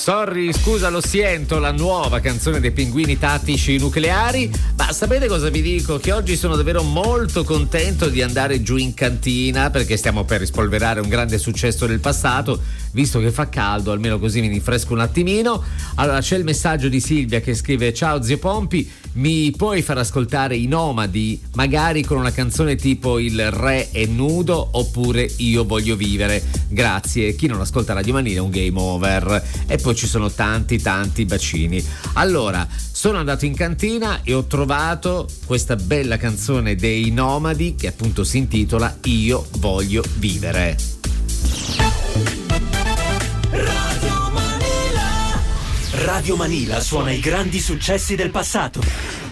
Sorry, scusa, lo sento, la nuova canzone dei Pinguini Tattici Nucleari. Ma sapete cosa vi dico? Che oggi sono davvero molto contento di andare giù in cantina, perché stiamo per rispolverare un grande successo del passato, visto che fa caldo, almeno così mi rinfresco un attimino. Allora c'è il messaggio di Silvia che scrive: ciao zio Pompi, mi puoi far ascoltare i Nomadi, magari con una canzone tipo Il re è nudo oppure Io voglio vivere, grazie. Chi non ascolta Radio Manila è un game over. E poi ci sono tanti bacini. Allora sono andato in cantina e ho trovato questa bella canzone dei Nomadi che appunto si intitola Io voglio vivere. Radio Manila suona i grandi successi del passato.